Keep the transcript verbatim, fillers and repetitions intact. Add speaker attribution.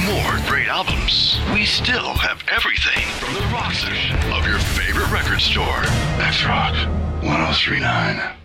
Speaker 1: more great albums, we still have everything from the rock section of your favorite record store. X-Rock ten thirty-nine.